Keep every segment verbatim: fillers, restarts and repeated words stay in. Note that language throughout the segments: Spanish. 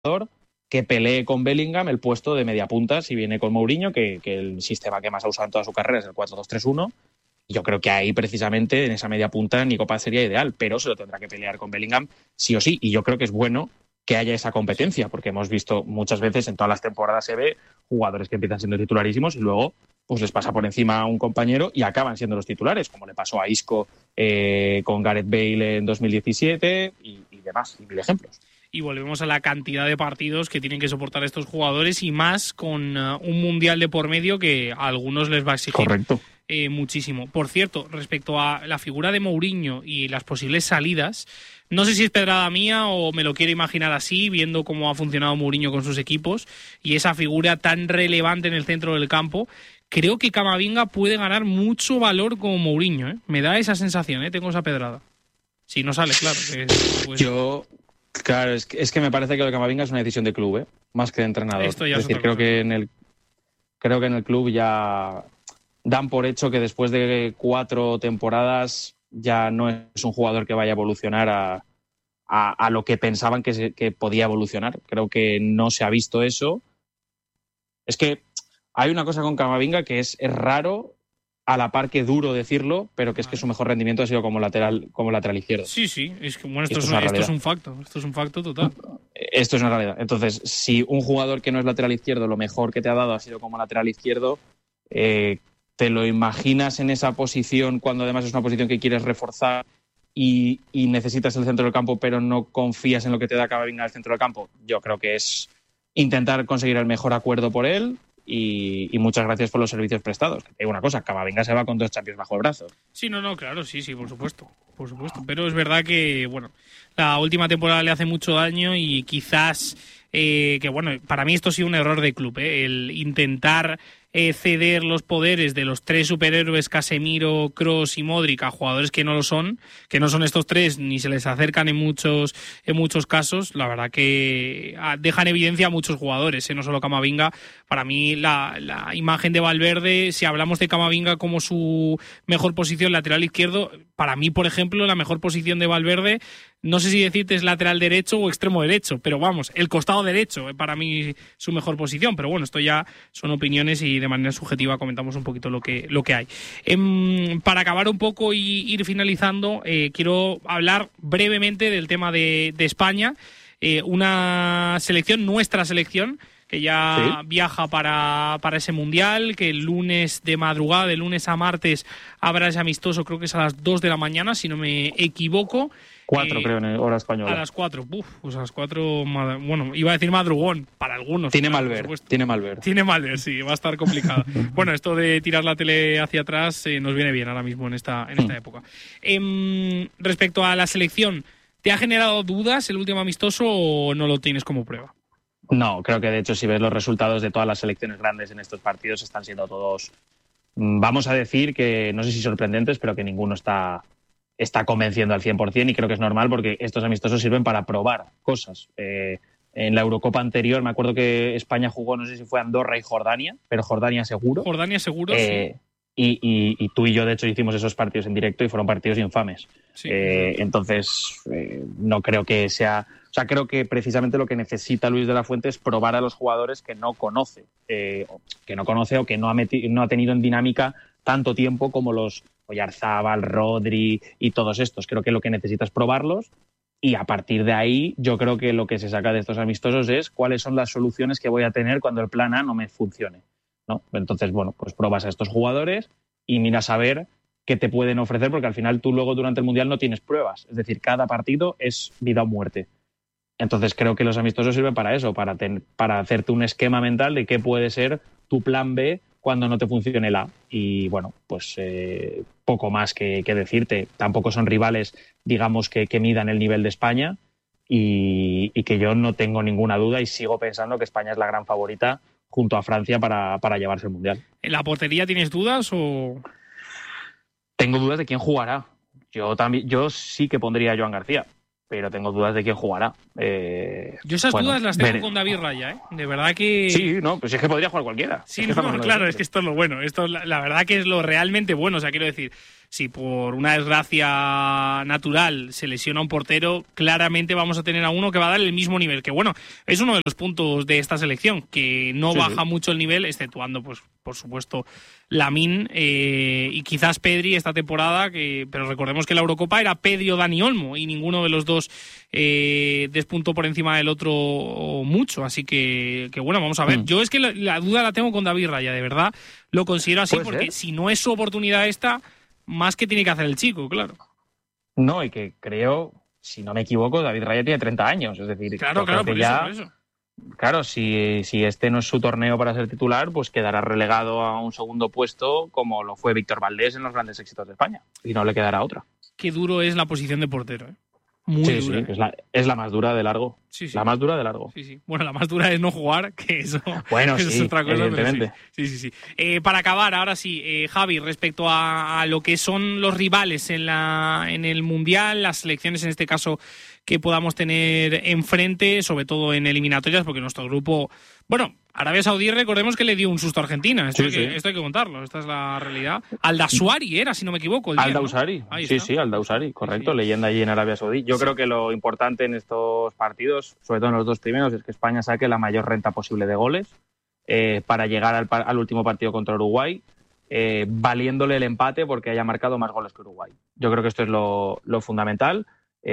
que pelee con Bellingham el puesto de media punta si viene con Mourinho, que, que el sistema que más ha usado en toda su carrera es el cuatro dos tres uno. Yo creo que ahí, precisamente, en esa media punta, Nico Paz sería ideal, pero se lo tendrá que pelear con Bellingham sí o sí. Y yo creo que es bueno que haya esa competencia, porque hemos visto muchas veces, en todas las temporadas se ve, jugadores que empiezan siendo titularísimos y luego pues les pasa por encima a un compañero y acaban siendo los titulares, como le pasó a Isco eh, con Gareth Bale en dos mil diecisiete y, y demás, y mil ejemplos. Y volvemos a la cantidad de partidos que tienen que soportar estos jugadores y más con uh, un mundial de por medio que a algunos les va a exigir. Correcto. Eh, muchísimo. Por cierto, respecto a la figura de Mourinho y las posibles salidas, no sé si es pedrada mía o me lo quiero imaginar así, viendo cómo ha funcionado Mourinho con sus equipos y esa figura tan relevante en el centro del campo. Creo que Camavinga puede ganar mucho valor como Mourinho, ¿eh? Me da esa sensación, ¿eh? Tengo esa pedrada. Si no sale, claro. Que, pues... Yo... Claro, es que, es que me parece que lo de Camavinga es una decisión de club, ¿eh? Más que de entrenador. Esto ya es es decir, creo cosa. que en el creo que en el club ya dan por hecho que después de cuatro temporadas ya no es un jugador que vaya a evolucionar a, a, a lo que pensaban que, se, que podía evolucionar. Creo que no se ha visto eso. Es que hay una cosa con Camavinga que es, es raro, a la par que duro decirlo, pero que es que su mejor rendimiento ha sido como lateral, como lateral izquierdo. Sí, sí, es que bueno, esto, esto, es, es, una esto es un facto, esto es un facto total. Esto es una realidad. Entonces, si un jugador que no es lateral izquierdo, lo mejor que te ha dado ha sido como lateral izquierdo, eh, te lo imaginas en esa posición cuando además es una posición que quieres reforzar y, y necesitas el centro del campo, pero no confías en lo que te da Camavinga el centro del campo. Yo creo que es intentar conseguir el mejor acuerdo por él. Y, y muchas gracias por los servicios prestados. Te digo una cosa, Camavinga se va con dos Champions bajo el brazo. Sí, no, no, claro, sí, sí, por supuesto, por supuesto. Pero es verdad que, bueno, la última temporada le hace mucho daño y quizás, eh, que bueno, para mí esto ha sido un error de club, ¿eh? El intentar eh, ceder los poderes de los tres superhéroes Casemiro, Kroos y Modric a jugadores que no lo son, que no son estos tres ni se les acercan en muchos en muchos casos. La verdad que dejan evidencia a muchos jugadores, ¿eh? No solo Camavinga. Para mí la, la imagen de Valverde, si hablamos de Camavinga como su mejor posición lateral izquierdo, para mí, por ejemplo, la mejor posición de Valverde, no sé si decirte es lateral derecho o extremo derecho, pero vamos, el costado derecho es para mí su mejor posición. Pero bueno, esto ya son opiniones y de manera subjetiva comentamos un poquito lo que, lo que hay. Eh, para acabar un poco y ir finalizando, eh, quiero hablar brevemente del tema de, de España. Eh, una selección, nuestra selección, que ya sí. viaja para, para ese mundial, que el lunes de madrugada, de lunes a martes, habrá ese amistoso, creo que es a las dos de la mañana, si no me equivoco. Cuatro, eh, creo, en hora española. A las cuatro, uf, pues a las cuatro, bueno, iba a decir madrugón, para algunos. Tiene mal ver, tiene mal ver. Tiene mal ver, sí, va a estar complicado. Bueno, esto de tirar la tele hacia atrás eh, nos viene bien ahora mismo en esta, en esta época. Eh, respecto a la selección, ¿te ha generado dudas el último amistoso o no lo tienes como prueba? No, creo que de hecho si ves los resultados de todas las selecciones grandes en estos partidos están siendo todos, vamos a decir que no sé si sorprendentes, pero que ninguno está, está convenciendo al cien por ciento y creo que es normal porque estos amistosos sirven para probar cosas. Eh, en la Eurocopa anterior me acuerdo que España jugó, no sé si fue Andorra y Jordania, pero Jordania seguro. Jordania seguro, eh, sí. Y, y, y tú y yo, de hecho, hicimos esos partidos en directo y fueron partidos infames. Sí, eh, entonces, eh, no creo que sea... O sea, creo que precisamente lo que necesita Luis de la Fuente es probar a los jugadores que no conoce, eh, que no conoce o que no ha, meti- no ha tenido en dinámica tanto tiempo como los Oyarzábal, Rodri y todos estos. Creo que lo que necesita es probarlos y a partir de ahí yo creo que lo que se saca de estos amistosos es cuáles son las soluciones que voy a tener cuando el plan A no me funcione, ¿no? Entonces, bueno, pues pruebas a estos jugadores y miras a ver qué te pueden ofrecer, porque al final tú luego durante el Mundial no tienes pruebas. Es decir, cada partido es vida o muerte. Entonces creo que los amistosos sirven para eso, para, ten, para hacerte un esquema mental de qué puede ser tu plan B cuando no te funcione el A. Y bueno, pues eh, poco más que, que decirte. Tampoco son rivales, digamos, que, que midan el nivel de España y, y que yo no tengo ninguna duda y sigo pensando que España es la gran favorita junto a Francia para, para llevarse el Mundial. ¿En la portería tienes dudas o...? Tengo dudas de quién jugará. Yo, también, yo sí que pondría a Joan García, pero tengo dudas de quién jugará. Eh, Yo esas bueno, dudas las tengo ver... con David Raya, ¿eh? De verdad que... Sí, no, pues es que podría jugar cualquiera. Sí, es que no, claro, es que esto es lo bueno. Esto, la, la verdad que es lo realmente bueno. O sea, quiero decir, si por una desgracia natural se lesiona un portero, claramente vamos a tener a uno que va a dar el mismo nivel, que bueno, es uno de los puntos de esta selección, que no sí, baja sí. mucho el nivel, exceptuando, pues, por supuesto, Lamine eh, y quizás Pedri esta temporada, que pero recordemos que la Eurocopa era Pedri o Dani Olmo y ninguno de los dos eh, despuntó por encima del otro mucho, así que, que bueno, vamos a ver. Mm. Yo es que la, la duda la tengo con David Raya, de verdad, lo considero así porque ser? si no es su oportunidad esta, más que tiene que hacer el chico, claro. No, y que creo, si no me equivoco, David Raya tiene treinta años, es decir, claro, claro, por ya... eso, por eso. Claro, si, si este no es su torneo para ser titular, pues quedará relegado a un segundo puesto como lo fue Víctor Valdés en los grandes éxitos de España. Y no le quedará otra. Qué duro es la posición de portero, ¿eh? Muy sí, dura. Sí, es la, es la más dura de largo. Sí, sí. La más dura de largo. Sí, sí. Bueno, la más dura es no jugar, que eso, bueno, eso sí, es otra cosa. evidentemente. Sí, sí, sí. sí. Eh, para acabar, ahora sí, eh, Javi, respecto a, a lo que son los rivales en, la, en el Mundial, las selecciones en este caso que podamos tener enfrente, sobre todo en eliminatorias, porque nuestro grupo, bueno, Arabia Saudí, recordemos que le dio un susto a Argentina, esto, sí, hay, que, sí. esto hay que contarlo, esta es la realidad. Al-Dawsari era, si no me equivoco. Al-Dawsari, ¿no? sí, sí, Al-Dawsari, correcto, sí, sí. leyenda allí en Arabia Saudí. Yo sí. creo que lo importante en estos partidos, sobre todo en los dos primeros, es que España saque la mayor renta posible de goles eh, para llegar al, al último partido contra Uruguay, eh, valiéndole el empate porque haya marcado más goles que Uruguay. Yo creo que esto es lo, lo fundamental.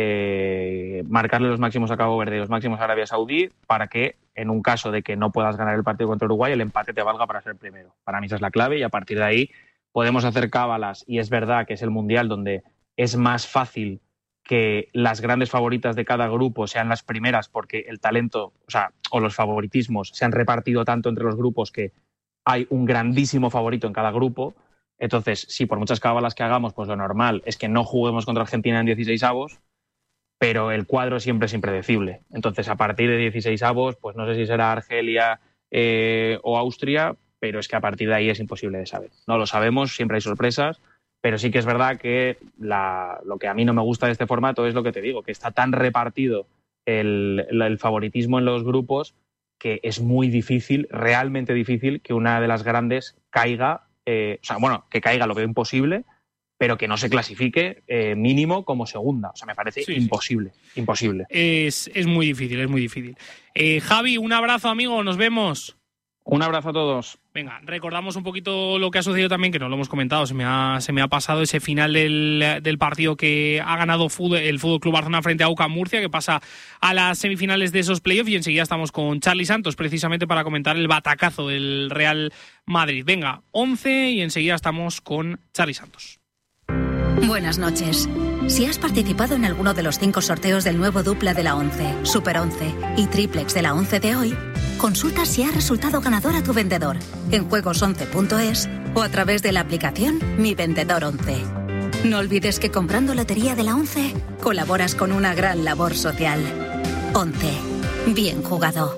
Eh, marcarle los máximos a Cabo Verde y los máximos a Arabia Saudí para que en un caso de que no puedas ganar el partido contra Uruguay el empate te valga para ser primero. Para mí esa es la clave y a partir de ahí podemos hacer cábalas y es verdad que es el Mundial donde es más fácil que las grandes favoritas de cada grupo sean las primeras porque el talento, o sea, o los favoritismos se han repartido tanto entre los grupos que hay un grandísimo favorito en cada grupo. Entonces, si por muchas cábalas que hagamos, pues lo normal es que no juguemos contra Argentina en dieciseisavos, pero el cuadro siempre es impredecible. Entonces, a partir de dieciseisavos, pues no sé si será Argelia eh, o Austria, pero es que a partir de ahí es imposible de saber. No lo sabemos, siempre hay sorpresas, pero sí que es verdad que la, lo que a mí no me gusta de este formato es lo que te digo, que está tan repartido el, el favoritismo en los grupos que es muy difícil, realmente difícil, que una de las grandes caiga, eh, o sea, bueno, que caiga lo veo imposible, pero que no se clasifique eh, mínimo como segunda. O sea, me parece sí, imposible, sí. imposible. Es, es muy difícil, es muy difícil. Eh, Javi, un abrazo, amigo, nos vemos. Un abrazo a todos. Venga, recordamos un poquito lo que ha sucedido también, que no lo hemos comentado, se me ha, se me ha pasado ese final del, del partido que ha ganado fútbol, el Fútbol Club Barcelona frente a U C A M Murcia, que pasa a las semifinales de esos playoffs y enseguida estamos con Charly Santos, precisamente para comentar el batacazo del Real Madrid. Venga, once y enseguida estamos con Charly Santos. Buenas noches. Si has participado en alguno de los cinco sorteos del nuevo dupla de la once, Super once y Triplex de la once de hoy, consulta si ha resultado ganador a tu vendedor en juegos once punto es o a través de la aplicación Mi Vendedor once. No olvides que comprando Lotería de la once colaboras con una gran labor social. once. Bien jugado.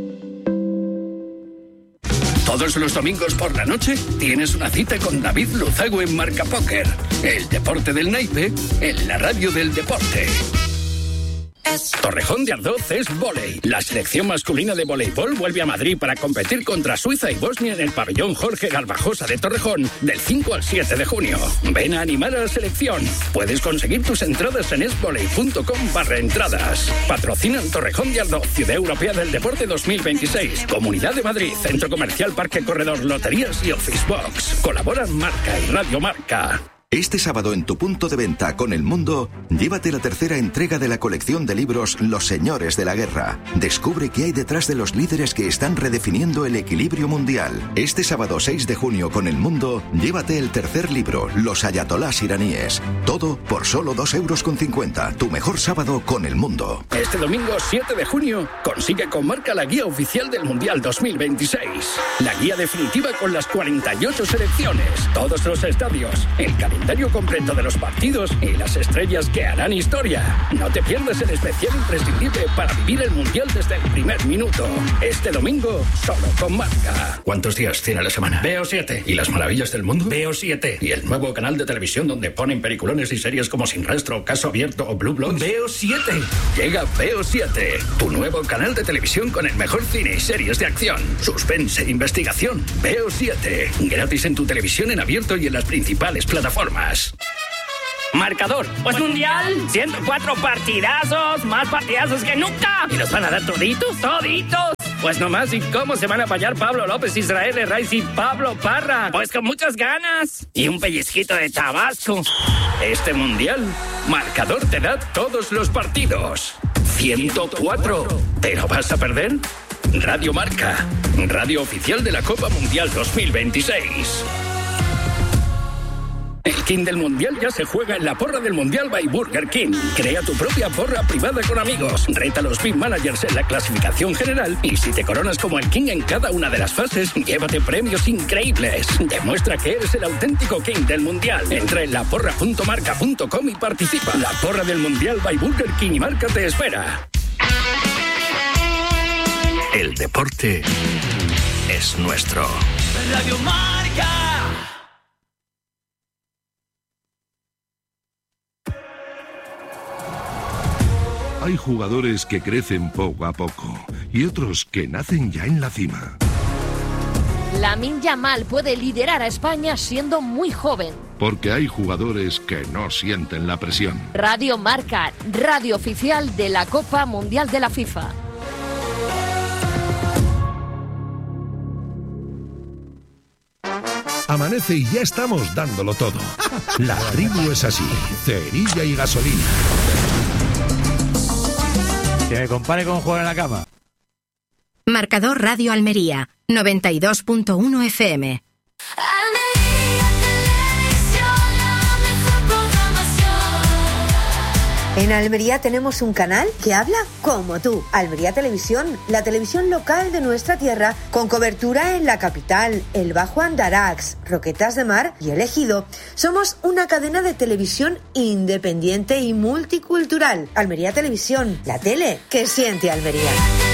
Todos los domingos por la noche tienes una cita con David Luzago en Marca Póker. El deporte del naipe en la radio del deporte. Torrejón de Ardoz es vóley. La selección masculina de voleibol vuelve a Madrid para competir contra Suiza y Bosnia en el pabellón Jorge Garbajosa de Torrejón del cinco al siete de junio. Ven a animar a la selección. Puedes conseguir tus entradas en esvoley punto com barra entradas. Patrocinan Torrejón de Ardoz, Ciudad Europea del Deporte dos mil veintiséis. Comunidad de Madrid, Centro Comercial Parque Corredor, Loterías y Office Box. Colaboran Marca y Radio Marca. Este sábado en tu punto de venta con El Mundo, llévate la tercera entrega de la colección de libros Los Señores de la Guerra. Descubre qué hay detrás de los líderes que están redefiniendo el equilibrio mundial. Este sábado seis de junio con El Mundo, llévate el tercer libro, Los Ayatolás iraníes. Todo por solo dos euros con cincuenta. Tu mejor sábado con El Mundo. Este domingo siete de junio, consigue con Marca la guía oficial del Mundial dos mil veintiséis. La guía definitiva con las cuarenta y ocho selecciones, todos los estadios, el calendario completo de los partidos y las estrellas que harán historia. No te pierdas el especial imprescindible para vivir el Mundial desde el primer minuto. Este domingo, solo con Marca. ¿Cuántos días tiene la semana? Veo siete. ¿Y las maravillas del mundo? Veo siete. ¿Y el nuevo canal de televisión donde ponen peliculones y series como Sin Rastro, Caso Abierto o Blue Bloods? Veo siete. Llega Veo siete, tu nuevo canal de televisión con el mejor cine y series de acción, suspense e investigación. Veo siete. Gratis en tu televisión en abierto y en las principales plataformas. Marcador. Pues mundial, ciento cuatro partidazos, más partidazos que nunca. ¿Y los van a dar toditos? ¡Toditos! Pues nomás, ¿y cómo se van a apañar Pablo López, Israel Herraiz y Pablo Parra? Pues con muchas ganas. Y un pellizquito de Tabasco. Este mundial, Marcador te da todos los partidos. ciento cuatro. ¿Te lo vas a perder? Radio Marca, radio oficial de la Copa Mundial dos mil veintiséis. El King del Mundial ya se juega en la porra del Mundial by Burger King. Crea tu propia porra privada con amigos. Reta a los Big Managers en la clasificación general. Y si te coronas como el King en cada una de las fases, llévate premios increíbles. Demuestra que eres el auténtico King del Mundial. Entra en la porra punto marca punto com y participa. La porra del Mundial by Burger King y Marca te espera. El deporte es nuestro. Radio Marca. Hay jugadores que crecen poco a poco y otros que nacen ya en la cima. Lamine Yamal puede liderar a España siendo muy joven. Porque hay jugadores que no sienten la presión. Radio Marca, radio oficial de la Copa Mundial de la FIFA. Amanece y ya estamos dándolo todo. La tribu es así, cerilla y gasolina. Que me compare con jugar en la cama. Marcador Radio Almería, noventa y dos punto uno F M. En Almería tenemos un canal que habla como tú. Almería Televisión, la televisión local de nuestra tierra, con cobertura en la capital, el Bajo Andarax, Roquetas de Mar y El Ejido. Somos una cadena de televisión independiente y multicultural. Almería Televisión, la tele que siente Almería.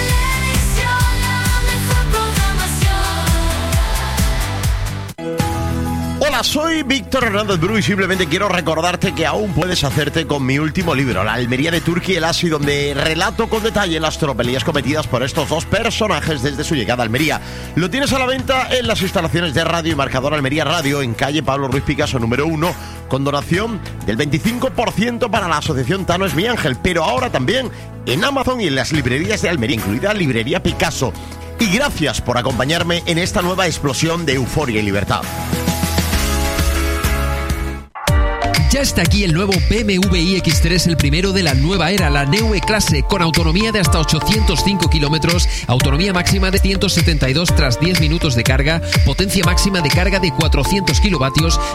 Hola, soy Víctor Hernández Bru y simplemente quiero recordarte que aún puedes hacerte con mi último libro, La Almería de Turki el Asi, donde relato con detalle las tropelías cometidas por estos dos personajes desde su llegada a Almería. Lo tienes a la venta en las instalaciones de Radio y Marcador Almería Radio, en calle Pablo Ruiz Picasso número uno, con donación del veinticinco por ciento para la asociación Tano es mi ángel, pero ahora también en Amazon y en las librerías de Almería, incluida Librería Picasso. Y gracias por acompañarme en esta nueva explosión de euforia y libertad. Ya está aquí el nuevo B M W i X tres, el primero de la nueva era, la Neu E-Clase, con autonomía de hasta ochocientos cinco kilómetros, autonomía máxima de ciento setenta y dos tras diez minutos de carga, potencia máxima de carga de cuatrocientos kilovatios